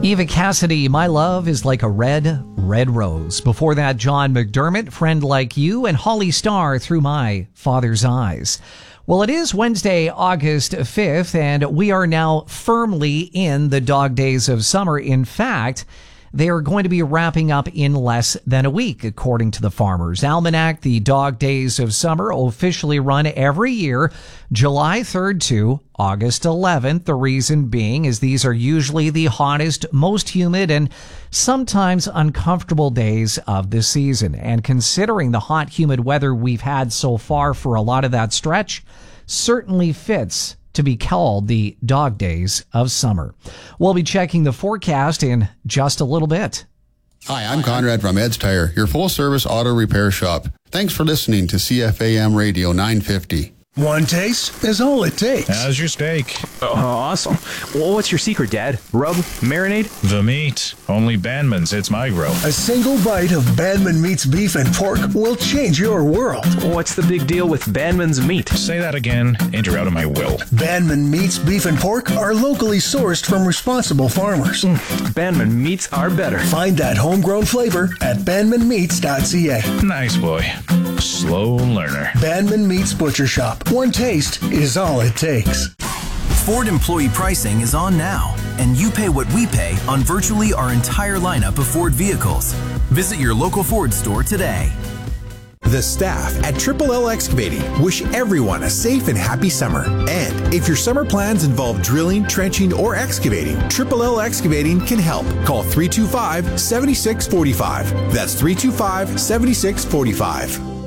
Eva Cassidy, My Love is Like a Red, Red Rose. Before that, John McDermott, Friend Like You, and Holly Starr, Through My Father's Eyes. Well, it is Wednesday, August 5th, and we are now firmly in the dog days of summer. In fact, they are going to be wrapping up in less than a week, according to the Farmer's Almanac. The dog days of summer officially run every year, July 3rd to August 11th. The reason being is these are usually the hottest, most humid, and sometimes uncomfortable days of the season. And considering the hot, humid weather we've had so far for a lot of that stretch, certainly fits to be called the dog days of summer. We'll be checking the forecast in just a little bit. Hi, I'm Conrad from Ed's Tire, your full-service auto repair shop. Thanks for listening to CFAM Radio 950. One taste is all it takes. How's your steak? Oh, awesome. Well, what's your secret, Dad? Rub? Marinade? The meat. Only Bandman's, it's my grill. A single bite of Bandman Meat's beef and pork will change your world. What's the big deal with Bandman's meat? Say that again, and you're out of my will. Bandman Meat's beef and pork are locally sourced from responsible farmers. Bandman Meats are better. Find that homegrown flavor at bandmanmeats.ca. Nice boy. Slow learner. Bandman Meats Butcher Shop. One taste is all it takes. Ford employee pricing is on now, and you pay what we pay on virtually our entire lineup of Ford vehicles. Visit your local Ford store today. The staff at Triple L Excavating wish everyone a safe and happy summer. And if your summer plans involve drilling, trenching, or excavating, Triple L Excavating can help. Call 325-7645. That's 325-7645.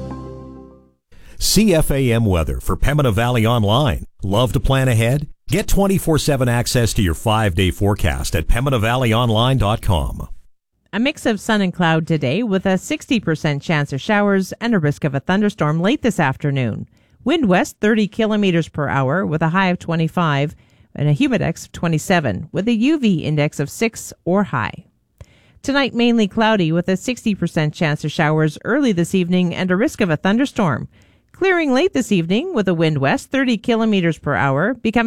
CFAM weather for Pembina Valley Online. Love to plan ahead? Get 24/7 access to your 5-day forecast at PembinaValleyOnline.com. A mix of sun and cloud today with a 60% chance of showers and a risk of a thunderstorm late this afternoon. Wind west 30 kilometers per hour with a high of 25 and a humidex of 27 with a UV index of 6 or high. Tonight mainly cloudy with a 60% chance of showers early this evening and a risk of a thunderstorm. Clearing late this evening with a wind west 30 kilometers per hour, becoming